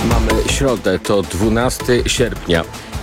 Mamy środę, to 12 sierpnia.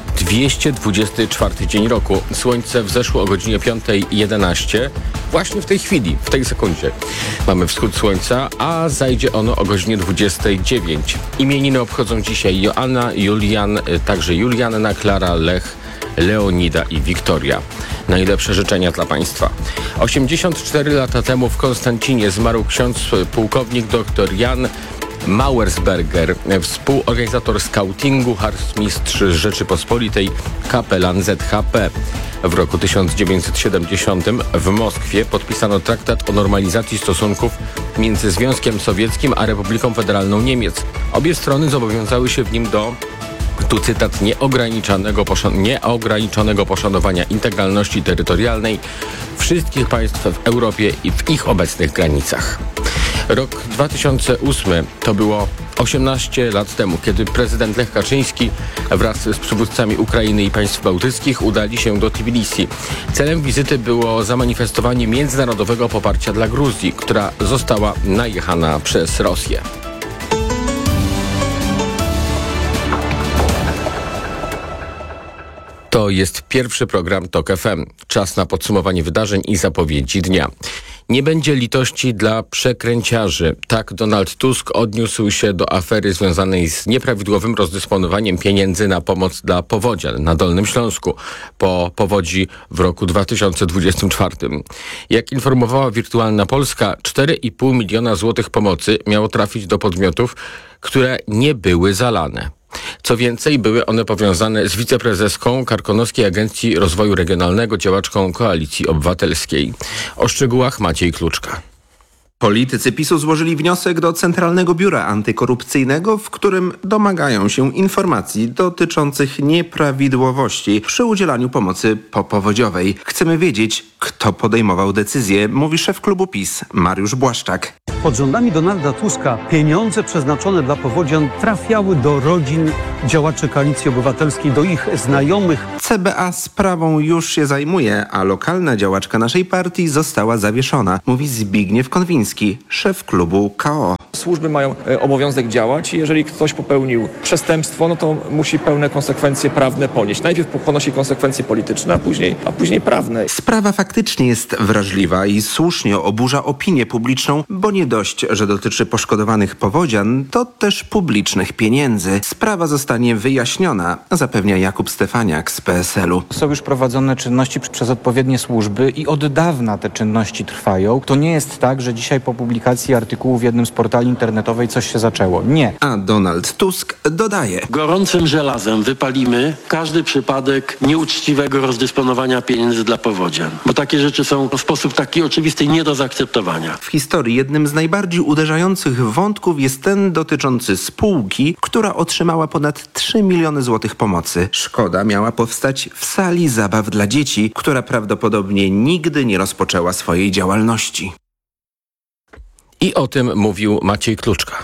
224 dzień roku. Słońce wzeszło o godzinie 5:11. Właśnie w tej chwili, w tej sekundzie. Mamy wschód słońca, a zajdzie ono o godzinie 29. Imieniny obchodzą dzisiaj Joanna, Julian, także Julianna, Klara, Lech, Leonida i Wiktoria. Najlepsze życzenia dla Państwa. 84 lata temu w Konstancinie zmarł ksiądz pułkownik dr Jan Mauersberger, współorganizator skautingu, harcmistrz Rzeczypospolitej, kapelan ZHP. W roku 1970 w Moskwie podpisano traktat o normalizacji stosunków między Związkiem Sowieckim a Republiką Federalną Niemiec. Obie strony zobowiązały się w nim do, tu cytat, nieograniczonego poszanowania integralności terytorialnej wszystkich państw w Europie i w ich obecnych granicach. Rok 2008 to było 18 lat temu, kiedy prezydent Lech Kaczyński wraz z przywódcami Ukrainy i państw bałtyckich udali się do Tbilisi. Celem wizyty było zamanifestowanie międzynarodowego poparcia dla Gruzji, która została najechana przez Rosję. To jest pierwszy program TOK FM. Czas na podsumowanie wydarzeń i zapowiedzi dnia. Nie będzie litości dla przekręciarzy. Tak Donald Tusk odniósł się do afery związanej z nieprawidłowym rozdysponowaniem pieniędzy na pomoc dla powodzian na Dolnym Śląsku po powodzi w roku 2024. Jak informowała Wirtualna Polska, 4,5 miliona złotych pomocy miało trafić do podmiotów, które nie były zalane. Co więcej, były one powiązane z wiceprezeską Karkonoskiej Agencji Rozwoju Regionalnego, działaczką Koalicji Obywatelskiej. O szczegółach Maciej Kluczka. Politycy PiS-u złożyli wniosek do Centralnego Biura Antykorupcyjnego, w którym domagają się informacji dotyczących nieprawidłowości przy udzielaniu pomocy popowodziowej. Chcemy wiedzieć, kto podejmował decyzję, mówi szef klubu PiS Mariusz Błaszczak. Pod rządami Donalda Tuska pieniądze przeznaczone dla powodzian trafiały do rodzin działaczy Koalicji Obywatelskiej, do ich znajomych. CBA sprawą już się zajmuje, a lokalna działaczka naszej partii została zawieszona, mówi Zbigniew Konwiński, szef klubu KO. Służby mają obowiązek działać i jeżeli ktoś popełnił przestępstwo, no to musi pełne konsekwencje prawne ponieść. Najpierw ponosi konsekwencje polityczne, a później prawne. Sprawa faktycznie jest wrażliwa i słusznie oburza opinię publiczną, bo nie dość, że dotyczy poszkodowanych powodzian, to też publicznych pieniędzy. Sprawa zostanie wyjaśniona, zapewnia Jakub Stefaniak z PSL-u. Są już prowadzone czynności przez odpowiednie służby i od dawna te czynności trwają. To nie jest tak, że dzisiaj po publikacji artykułu w jednym z portali internetowej coś się zaczęło. Nie. A Donald Tusk dodaje: gorącym żelazem wypalimy każdy przypadek nieuczciwego rozdysponowania pieniędzy dla powodzian. Bo takie rzeczy są w sposób taki oczywisty nie do zaakceptowania. W historii jednym z najbardziej uderzających wątków jest ten dotyczący spółki, która otrzymała ponad 3 miliony złotych pomocy. Szkoda miała powstać w sali zabaw dla dzieci, która prawdopodobnie nigdy nie rozpoczęła swojej działalności. I o tym mówił Maciej Kluczka.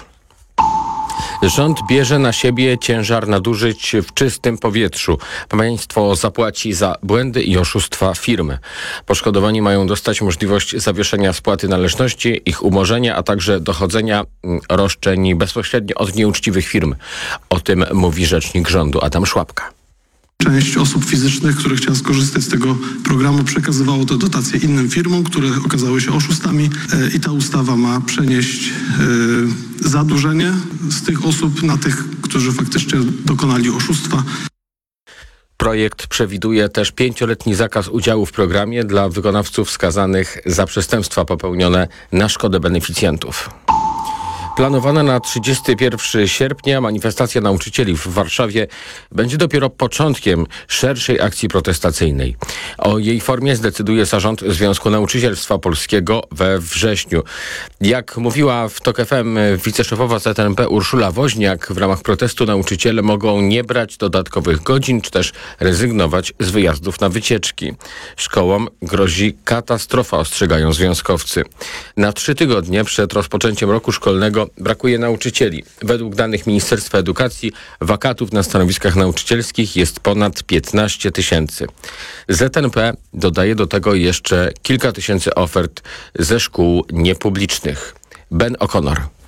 Rząd bierze na siebie ciężar nadużyć w czystym powietrzu. Państwo zapłaci za błędy i oszustwa firmy. Poszkodowani mają dostać możliwość zawieszenia spłaty należności, ich umorzenia, a także dochodzenia roszczeń bezpośrednio od nieuczciwych firm. O tym mówi rzecznik rządu Adam Szłapka. Część osób fizycznych, które chciały skorzystać z tego programu, przekazywało te dotacje innym firmom, które okazały się oszustami i ta ustawa ma przenieść zadłużenie z tych osób na tych, którzy faktycznie dokonali oszustwa. Projekt przewiduje też 5-letni zakaz udziału w programie dla wykonawców skazanych za przestępstwa popełnione na szkodę beneficjentów. Planowana na 31 sierpnia manifestacja nauczycieli w Warszawie będzie dopiero początkiem szerszej akcji protestacyjnej. O jej formie zdecyduje zarząd Związku Nauczycielstwa Polskiego we wrześniu. Jak mówiła w TOK FM wiceszefowa ZNP Urszula Woźniak, w ramach protestu nauczyciele mogą nie brać dodatkowych godzin, czy też rezygnować z wyjazdów na wycieczki. Szkołom grozi katastrofa, ostrzegają związkowcy. Na 3 tygodnie przed rozpoczęciem roku szkolnego brakuje nauczycieli. Według danych Ministerstwa Edukacji wakatów na stanowiskach nauczycielskich jest ponad 15 tysięcy. ZNP dodaje do tego jeszcze kilka tysięcy ofert ze szkół niepublicznych. Ben O'Connor.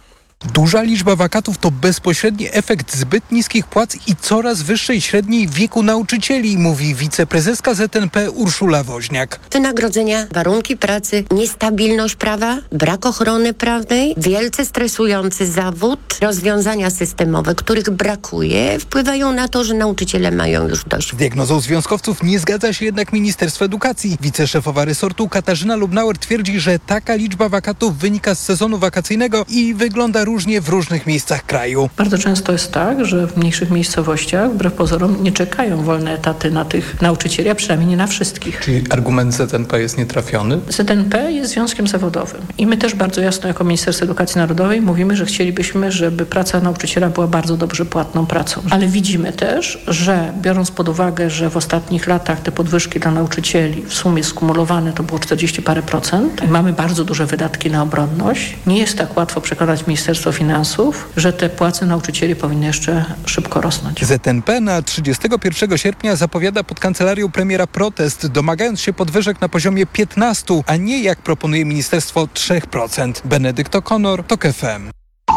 Duża liczba wakatów to bezpośredni efekt zbyt niskich płac i coraz wyższej średniej wieku nauczycieli, mówi wiceprezeska ZNP Urszula Woźniak. Wynagrodzenia, warunki pracy, niestabilność prawa, brak ochrony prawnej, wielce stresujący zawód, rozwiązania systemowe, których brakuje, wpływają na to, że nauczyciele mają już dość. Z diagnozą związkowców nie zgadza się jednak Ministerstwo Edukacji. Wiceszefowa resortu Katarzyna Lubnauer twierdzi, że taka liczba wakatów wynika z sezonu wakacyjnego i wygląda różnie w różnych miejscach kraju. Bardzo często jest tak, że w mniejszych miejscowościach wbrew pozorom nie czekają wolne etaty na tych nauczycieli, a przynajmniej nie na wszystkich. Czyli argument ZNP jest nietrafiony? ZNP jest związkiem zawodowym i my też bardzo jasno jako Ministerstwo Edukacji Narodowej mówimy, że chcielibyśmy, żeby praca nauczyciela była bardzo dobrze płatną pracą. Ale widzimy też, że biorąc pod uwagę, że w ostatnich latach te podwyżki dla nauczycieli w sumie skumulowane to było 40 parę procent i mamy bardzo duże wydatki na obronność, nie jest tak łatwo przekonać Ministerstwo Finansów, że te płace nauczycieli powinny jeszcze szybko rosnąć. ZNP na 31 sierpnia zapowiada pod kancelarią premiera protest, domagając się podwyżek na poziomie 15%, a nie jak proponuje ministerstwo 3%. Benedykt O'Connor, TOK FM.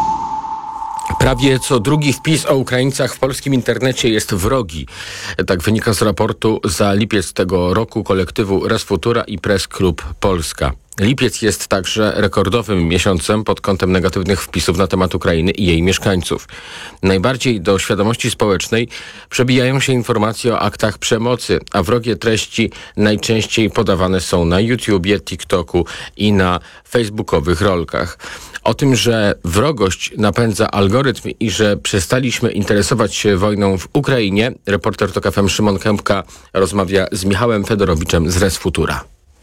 Prawie co drugi wpis o Ukraińcach w polskim internecie jest wrogi. Tak wynika z raportu za lipiec tego roku kolektywu Res Futura i Press Club Polska. Lipiec jest także rekordowym miesiącem pod kątem negatywnych wpisów na temat Ukrainy i jej mieszkańców. Najbardziej do świadomości społecznej przebijają się informacje o aktach przemocy, a wrogie treści najczęściej podawane są na YouTubie, TikToku i na facebookowych rolkach. O tym, że wrogość napędza algorytm i że przestaliśmy interesować się wojną w Ukrainie, reporter TOK FM Szymon Kępka rozmawia z Michałem Fedorowiczem z Res Futura.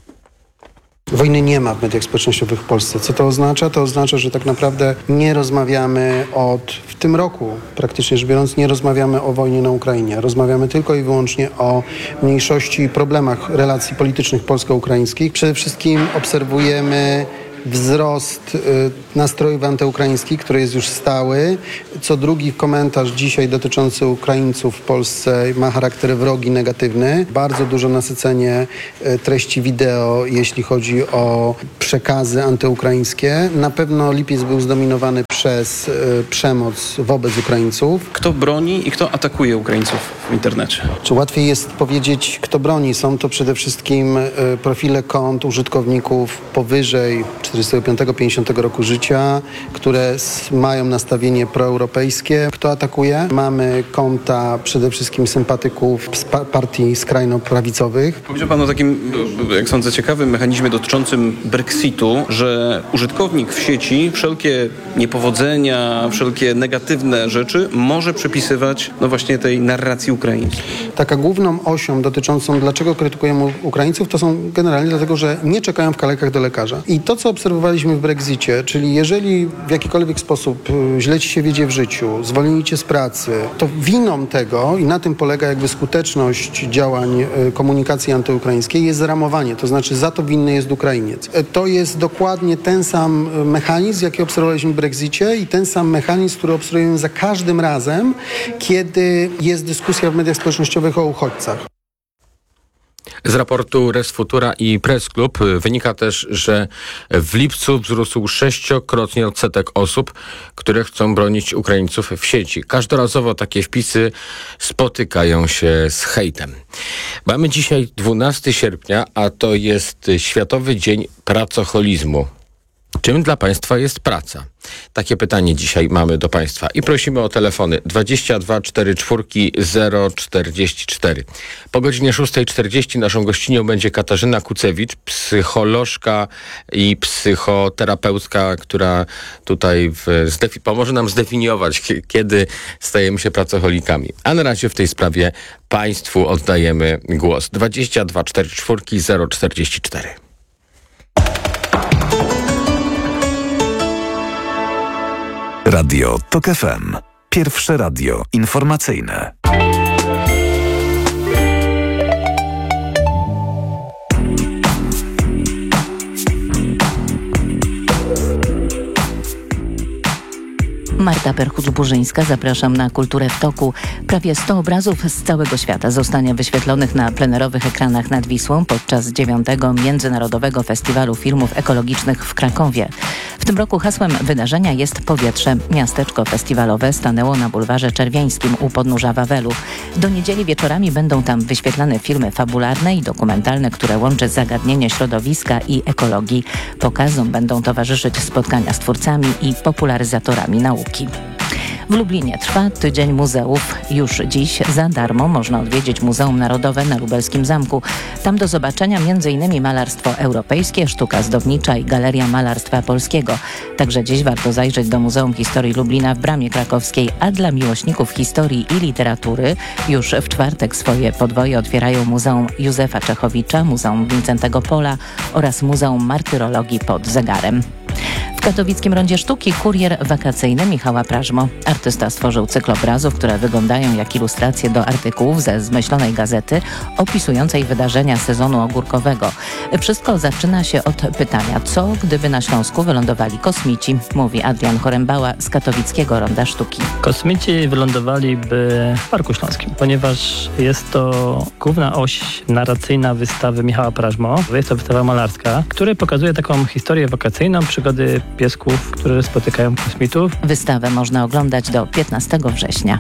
Wojny nie ma w mediach społecznościowych w Polsce. Co to oznacza? To oznacza, że tak naprawdę nie rozmawiamy w tym roku, praktycznie rzecz biorąc, nie rozmawiamy o wojnie na Ukrainie. Rozmawiamy tylko i wyłącznie o mniejszości i problemach relacji politycznych polsko-ukraińskich. Przede wszystkim obserwujemy wzrost nastrojów antyukraińskich, który jest już stały. Co drugi komentarz dzisiaj dotyczący Ukraińców w Polsce ma charakter wrogi, negatywny. Bardzo duże nasycenie treści wideo, jeśli chodzi o przekazy antyukraińskie. Na pewno lipiec był zdominowany przez przemoc wobec Ukraińców. Kto broni i kto atakuje Ukraińców w internecie? Czy łatwiej jest powiedzieć, kto broni? Są to przede wszystkim profile kont użytkowników powyżej 45-50 roku życia, które mają nastawienie proeuropejskie. Kto atakuje? Mamy konta przede wszystkim sympatyków z partii skrajno-prawicowych. Powiedział Pan o takim, jak sądzę, ciekawym mechanizmie dotyczącym Brexitu, że użytkownik w sieci wszelkie niepowodzenia, wszelkie negatywne rzeczy może przypisywać właśnie tej narracji ukraińskiej. Taka główną osią dotyczącą dlaczego krytykujemy Ukraińców, to są generalnie dlatego, że nie czekają w kolejkach do lekarza. I to, co obserwowaliśmy w Brexicie, czyli jeżeli w jakikolwiek sposób źle ci się wiedzie w życiu, zwolnili cię z pracy, to winą tego, i na tym polega jakby skuteczność działań komunikacji antyukraińskiej, jest zramowanie, to znaczy za to winny jest Ukrainiec. To jest dokładnie ten sam mechanizm, jaki obserwowaliśmy w Brexicie i ten sam mechanizm, który obserwujemy za każdym razem, kiedy jest dyskusja w mediach społecznościowych o uchodźcach. Z raportu Res Futura i Press Club wynika też, że w lipcu wzrósł 6-krotnie odsetek osób, które chcą bronić Ukraińców w sieci. Każdorazowo takie wpisy spotykają się z hejtem. Mamy dzisiaj 12 sierpnia, a to jest Światowy Dzień Pracoholizmu. Czym dla Państwa jest praca? Takie pytanie dzisiaj mamy do Państwa i prosimy o telefony 22 44 044. Po godzinie 6:40 naszą gościnią będzie Katarzyna Kucewicz, psycholożka i psychoterapeutka, która tutaj pomoże nam zdefiniować, kiedy stajemy się pracoholikami. A na razie w tej sprawie Państwu oddajemy głos. 22 44 044. Radio TOK FM. Pierwsze radio informacyjne. Marta Perchuć-Burzyńska, zapraszam na Kulturę w toku. Prawie 100 obrazów z całego świata zostanie wyświetlonych na plenerowych ekranach nad Wisłą podczas 9. Międzynarodowego Festiwalu Filmów Ekologicznych w Krakowie. W tym roku hasłem wydarzenia jest powietrze. Miasteczko festiwalowe stanęło na bulwarze Czerwiańskim u podnóża Wawelu. Do niedzieli wieczorami będą tam wyświetlane filmy fabularne i dokumentalne, które łączy zagadnienie środowiska i ekologii. Pokazom będą towarzyszyć spotkania z twórcami i popularyzatorami nauki. W Lublinie trwa Tydzień Muzeów. Już dziś za darmo można odwiedzić Muzeum Narodowe na Lubelskim Zamku. Tam do zobaczenia m.in. malarstwo europejskie, sztuka zdobnicza i Galeria Malarstwa Polskiego. Także dziś warto zajrzeć do Muzeum Historii Lublina w Bramie Krakowskiej, a dla miłośników historii i literatury już w czwartek swoje podwoje otwierają Muzeum Józefa Czechowicza, Muzeum Wincentego Pola oraz Muzeum Martyrologii pod Zegarem. W katowickim Rondzie Sztuki kurier wakacyjny Michała Prażmo. Artysta stworzył cykl obrazów, które wyglądają jak ilustracje do artykułów ze zmyślonej gazety opisującej wydarzenia sezonu ogórkowego. Wszystko zaczyna się od pytania, co gdyby na Śląsku wylądowali kosmici, mówi Adrian Chorembała z katowickiego Ronda Sztuki. Kosmici wylądowaliby w Parku Śląskim, ponieważ jest to główna oś narracyjna wystawy Michała Prażmo. Jest to wystawa malarska, która pokazuje taką historię wakacyjną, przygody piesków, które spotykają kosmitów. Wystawę można oglądać do 15 września.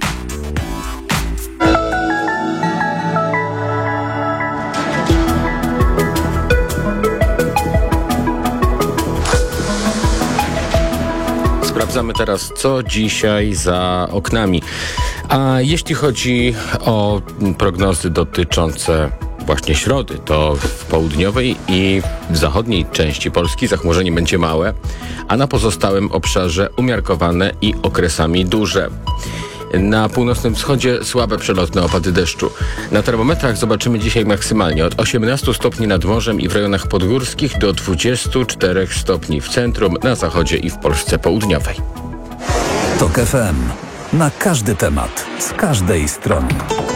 Sprawdzamy teraz, co dzisiaj za oknami. A jeśli chodzi o prognozy dotyczące właśnie środy, to w południowej i w zachodniej części Polski zachmurzenie będzie małe, a na pozostałym obszarze umiarkowane i okresami duże. Na północnym wschodzie słabe przelotne opady deszczu. Na termometrach zobaczymy dzisiaj maksymalnie od 18 stopni nad morzem i w rejonach podgórskich do 24 stopni w centrum, na zachodzie i w Polsce południowej. TOK FM. Na każdy temat, z każdej strony.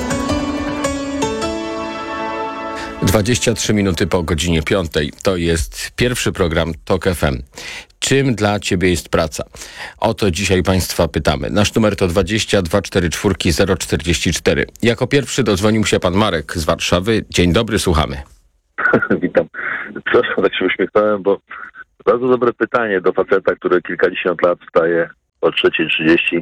23 minuty po godzinie 5. To jest pierwszy program TOK FM. Czym dla Ciebie jest praca? O to dzisiaj Państwa pytamy. Nasz numer to 2244 044. Jako pierwszy dodzwonił się pan Marek z Warszawy. Dzień dobry, słuchamy. Witam. Przepraszam, tak się uśmiechnąłem, bo bardzo dobre pytanie do faceta, który kilkadziesiąt lat wstaje o 3:30,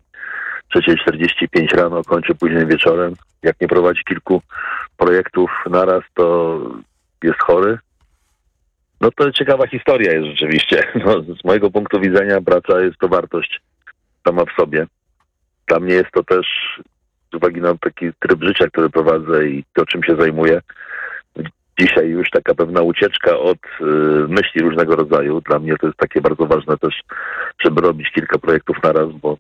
3:45 rano, kończy późnym wieczorem. Jak nie prowadzi kilku projektów naraz, to jest chory. No to ciekawa historia jest rzeczywiście. No, z mojego punktu widzenia praca jest to wartość sama w sobie. Dla mnie jest to też, z uwagi na taki tryb życia, który prowadzę i to, czym się zajmuję, dzisiaj już taka pewna ucieczka od myśli różnego rodzaju. Dla mnie to jest takie bardzo ważne też, żeby robić kilka projektów naraz, bo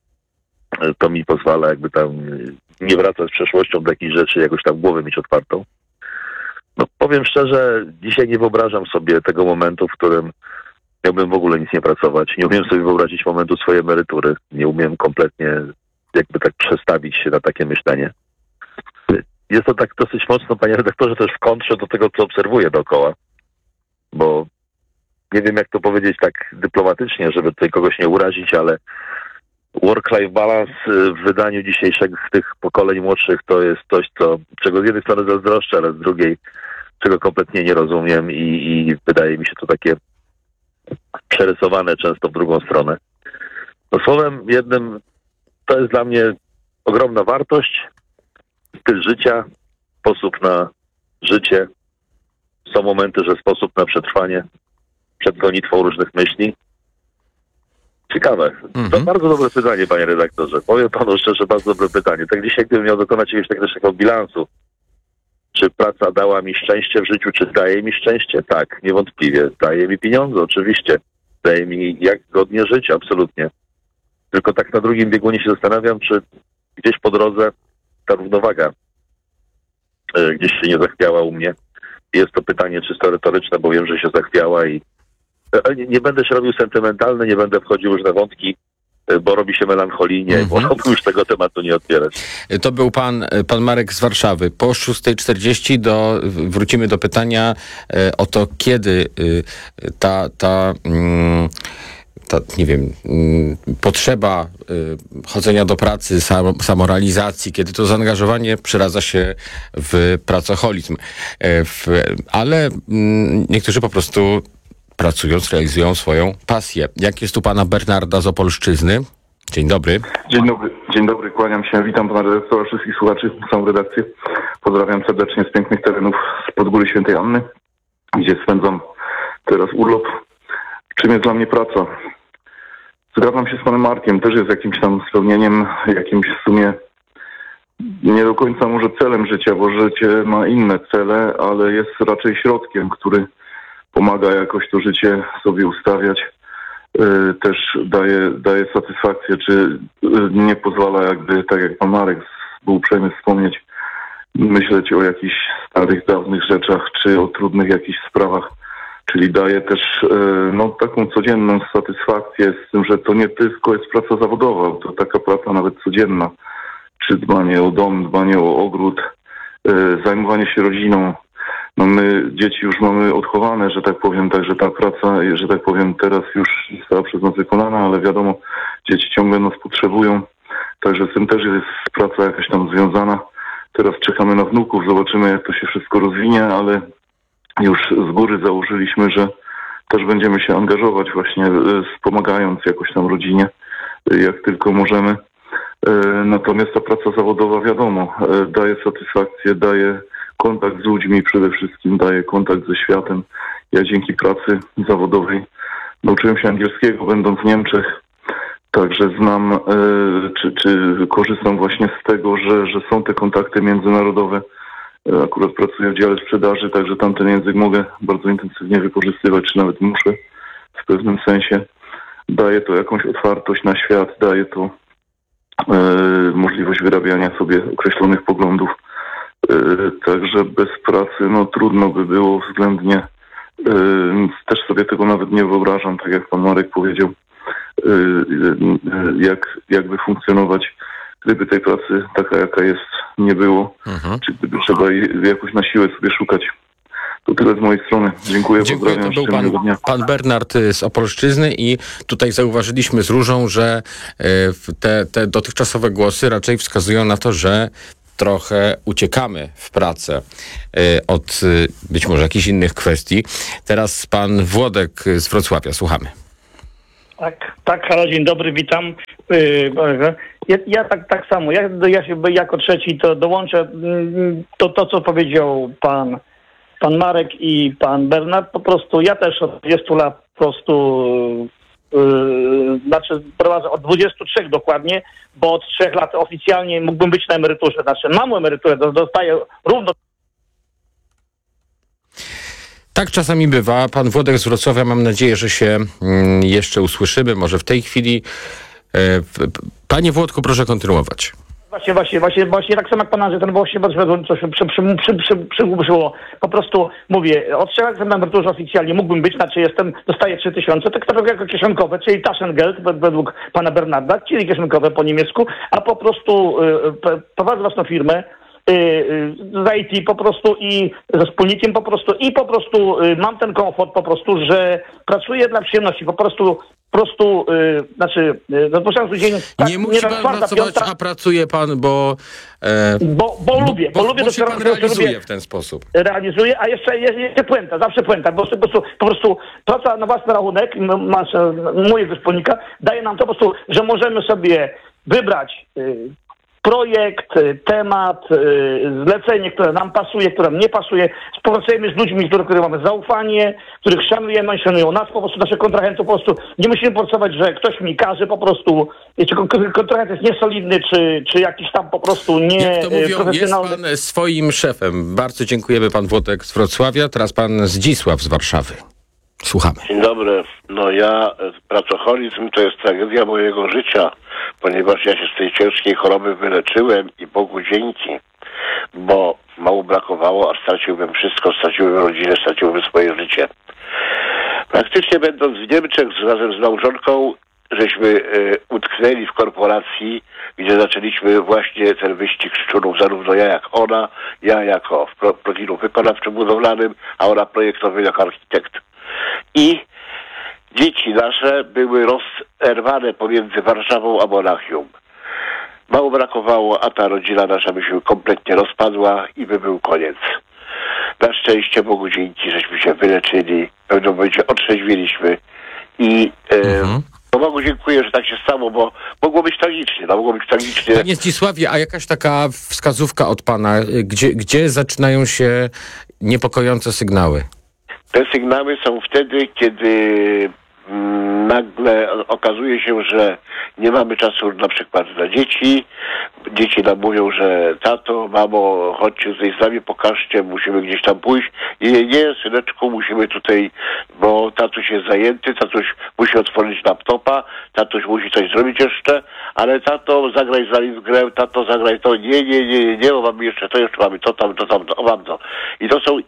to mi pozwala jakby tam nie wracać z przeszłością do jakichś rzeczy, jakoś tam głowę mieć otwartą. No powiem szczerze, dzisiaj nie wyobrażam sobie tego momentu, w którym miałbym w ogóle nic nie pracować. Nie umiem sobie wyobrazić momentu swojej emerytury. Nie umiem kompletnie jakby tak przestawić się na takie myślenie. Jest to tak dosyć mocno, panie redaktorze, też w kontrze do tego, co obserwuję dookoła. Bo nie wiem, jak to powiedzieć tak dyplomatycznie, żeby tutaj kogoś nie urazić, ale work-life balance w wydaniu dzisiejszych tych pokoleń młodszych to jest coś, czego z jednej strony zazdroszczę, ale z drugiej czego kompletnie nie rozumiem i wydaje mi się to takie przerysowane często w drugą stronę. No słowem jednym, to jest dla mnie ogromna wartość, styl życia, sposób na życie. Są momenty, że sposób na przetrwanie przed gonitwą różnych myśli. Ciekawe. To bardzo dobre pytanie, panie redaktorze. Powiem panu szczerze, bardzo dobre pytanie. Tak dzisiaj, gdybym miał dokonać jakiegoś takiego bilansu, czy praca dała mi szczęście w życiu, czy daje mi szczęście? Tak, niewątpliwie. Daje mi pieniądze, oczywiście. Daje mi jak godnie żyć, absolutnie. Tylko tak na drugim biegunie się zastanawiam, czy gdzieś po drodze ta równowaga gdzieś się nie zachwiała u mnie. Jest to pytanie czysto retoryczne, bo wiem, że się zachwiała i nie będę się robił sentymentalny, nie będę wchodził w różne wątki, bo robi się melancholijnie, bo już tego tematu nie otwierać. To był pan Marek z Warszawy. Po 6:40 wrócimy do pytania o to, kiedy potrzeba chodzenia do pracy, samorealizacji, kiedy to zaangażowanie przeradza się w pracoholizm. Ale niektórzy po prostu pracując, realizują swoją pasję. Jak jest u pana Bernarda z Opolszczyzny? Dzień dobry. Dzień dobry, kłaniam się. Witam pana redaktora, wszystkich słuchaczy, całą redakcję. Pozdrawiam serdecznie z pięknych terenów z Podgóry Świętej Anny, gdzie spędzam teraz urlop. Czym jest dla mnie praca? Zgadzam się z panem Markiem, też jest jakimś tam spełnieniem, jakimś w sumie nie do końca może celem życia, bo życie ma inne cele, ale jest raczej środkiem, który pomaga jakoś to życie sobie ustawiać. Też daje satysfakcję, czy nie pozwala jakby, tak jak pan Marek był uprzejmy wspomnieć, myśleć o jakichś starych, dawnych rzeczach, czy o trudnych jakichś sprawach. Czyli daje też taką codzienną satysfakcję z tym, że to nie tylko jest praca zawodowa, to taka praca nawet codzienna. Czy dbanie o dom, dbanie o ogród, zajmowanie się rodziną. No my dzieci już mamy odchowane, że tak powiem, także ta praca, że tak powiem, teraz już została przez nas wykonana, ale wiadomo, dzieci ciągle nas potrzebują, także z tym też jest praca jakaś tam związana. Teraz czekamy na wnuków, zobaczymy, jak to się wszystko rozwinie, ale już z góry założyliśmy, że też będziemy się angażować właśnie, wspomagając jakoś tam rodzinie, jak tylko możemy. Natomiast ta praca zawodowa, wiadomo, daje satysfakcję, daje kontakt z ludźmi przede wszystkim, daje kontakt ze światem. Ja dzięki pracy zawodowej nauczyłem się angielskiego, będąc w Niemczech. Także znam, czy korzystam właśnie z tego, że są te kontakty międzynarodowe. Akurat pracuję w dziale sprzedaży, także tamten język mogę bardzo intensywnie wykorzystywać, czy nawet muszę w pewnym sensie. Daje to jakąś otwartość na świat, daje to możliwość wyrabiania sobie określonych poglądów. Także bez pracy trudno by było względnie, też sobie tego nawet nie wyobrażam, tak jak pan Marek powiedział, jakby funkcjonować, gdyby tej pracy taka jaka jest nie było, czy gdyby trzeba jej jakoś na siłę sobie szukać. To tyle z mojej strony. Dziękuję. To był pan Bernard z Opolszczyzny i tutaj zauważyliśmy z Różą, że te dotychczasowe głosy raczej wskazują na to, że trochę uciekamy w pracę od być może jakichś innych kwestii. Teraz pan Włodek z Wrocławia. Słuchamy. Tak, halo, dzień dobry, witam. Ja tak samo, ja się jako trzeci to dołączę to co powiedział pan Marek i pan Bernard. Po prostu ja też od 20 lat po prostu prowadzę od 23 dokładnie, bo od 3 lat oficjalnie mógłbym być na emeryturze. Mam emeryturę, dostaję równo. Tak czasami bywa. Pan Włodek z Wrocławia, mam nadzieję, że się jeszcze usłyszymy, może w tej chwili. Panie Włodku, proszę kontynuować. Właśnie tak samo jak pan Andrzej, ten właśnie coś przybyło. Po prostu mówię, od 3 lat jestem na emeryturze oficjalnie, mógłbym być, dostaję 3000, tak naprawdę jako kieszonkowe, czyli Taschengeld według pana Bernarda, czyli kieszonkowe po niemiecku, a po prostu prowadzę własną firmę z IT po prostu i ze wspólnikiem po prostu mam ten komfort po prostu, że pracuję dla przyjemności, po prostu rozpoczynam dzień. Tak, nie musi pan pracować, a pracuje pan, bo lubię. Bo się pan realizuje w ten sposób. Realizuję, a jeszcze puenta, zawsze puenta, bo po prostu praca na własny rachunek, mojego wspólnika, daje nam to po prostu, że możemy sobie wybrać projekt, temat, zlecenie, które nam pasuje, które nam nie pasuje. Współpracujemy z ludźmi, do których mamy zaufanie, których szanujemy, oni szanują nas, po prostu naszych kontrahentów, po prostu nie musimy pracować, że ktoś mi każe, po prostu, czy kontrahent jest niesolidny, czy jakiś tam po prostu nie jak to mówią, profesjonalny. jest pan swoim szefem. Bardzo dziękujemy, pan Włodek z Wrocławia, teraz pan Zdzisław z Warszawy. Słuchamy. Dzień dobry. Pracoholizm to jest tragedia mojego życia, ponieważ ja się z tej ciężkiej choroby wyleczyłem i Bogu dzięki, bo mało brakowało, a straciłbym wszystko, straciłbym rodzinę, straciłbym swoje życie. Praktycznie będąc w Niemczech razem z małżonką, żeśmy utknęli w korporacji, gdzie zaczęliśmy właśnie ten wyścig szczurów, zarówno ja jak ona, ja jako w profilu wykonawczym budowlanym, a ona projektowy jako architekt. I dzieci nasze były rozerwane pomiędzy Warszawą a Monachium. Mało brakowało, a ta rodzina nasza by się kompletnie rozpadła i by był koniec. Na szczęście Bogu dzięki, żeśmy się wyleczyli, w pewnym momencie otrzeźwiliśmy i Bogu dziękuję, że tak się stało, bo mogło być tragicznie, Panie Zdzisławie, a jakaś taka wskazówka od pana, gdzie zaczynają się niepokojące sygnały? Te sygnały są wtedy, kiedy nagle okazuje się, że nie mamy czasu na przykład dla dzieci. Dzieci nam mówią, że tato, mamo, chodźcie tutaj z nami, pokażcie, musimy gdzieś tam pójść. Nie, syneczku, musimy tutaj, bo tatuś jest zajęty, tatuś musi otworzyć laptopa, tatuś musi coś zrobić jeszcze, ale tato, zagraj z nami w grę, tato, zagraj to. Nie, bo mamy jeszcze mamy to, mam to. I to są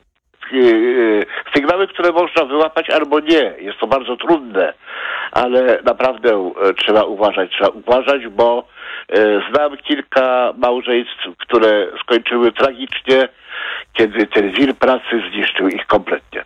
sygnały, które można wyłapać albo nie. Jest to bardzo trudne, ale naprawdę trzeba uważać, bo znam kilka małżeństw, które skończyły tragicznie, kiedy ten wir pracy zniszczył ich kompletnie.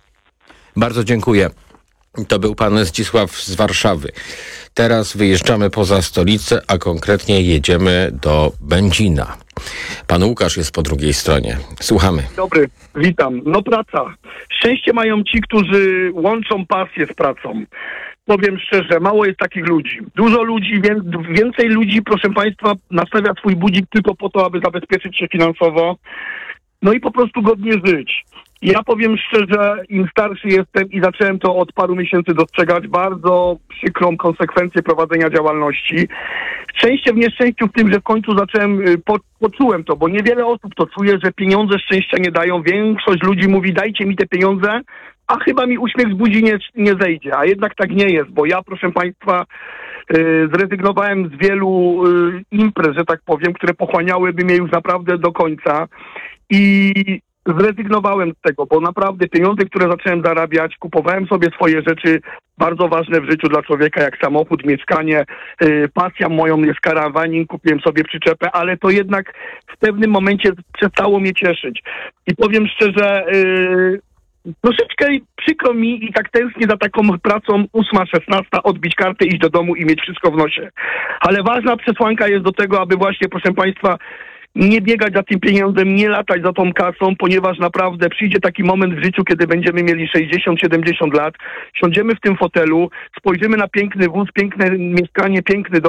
Bardzo dziękuję. To był pan Zdzisław z Warszawy. Teraz wyjeżdżamy poza stolicę, a konkretnie jedziemy do Będzina. Pan Łukasz jest po drugiej stronie. Słuchamy. Dobry, witam. No praca. Szczęście mają ci, którzy łączą pasję z pracą. Powiem szczerze, mało jest takich ludzi. Dużo ludzi, więcej ludzi, proszę państwa, nastawia swój budzik tylko po to, aby zabezpieczyć się finansowo. No i po prostu godnie żyć. Ja powiem szczerze, im starszy jestem i zacząłem to od paru miesięcy dostrzegać, bardzo przykrą konsekwencję prowadzenia działalności. Szczęście w nieszczęściu w tym, że w końcu poczułem to, bo niewiele osób to czuje, że pieniądze szczęścia nie dają. Większość ludzi mówi, dajcie mi te pieniądze, a chyba mi uśmiech z budzi nie zejdzie. A jednak tak nie jest, bo ja, proszę państwa, zrezygnowałem z wielu imprez, że tak powiem, które pochłaniałyby mnie już naprawdę do końca i zrezygnowałem z tego, bo naprawdę pieniądze, które zacząłem zarabiać, kupowałem sobie swoje rzeczy bardzo ważne w życiu dla człowieka, jak samochód, mieszkanie. Pasją moją jest karawaning, kupiłem sobie przyczepę, ale to jednak w pewnym momencie przestało mnie cieszyć. I powiem szczerze, troszeczkę przykro mi i tak tęsknię za taką pracą 8-16, odbić kartę, iść do domu i mieć wszystko w nosie. Ale ważna przesłanka jest do tego, aby właśnie, proszę państwa, nie biegać za tym pieniądzem, nie latać za tą kasą, ponieważ naprawdę przyjdzie taki moment w życiu, kiedy będziemy mieli 60-70 lat, siądziemy w tym fotelu, spojrzymy na piękny wóz, piękne mieszkanie, piękny dom,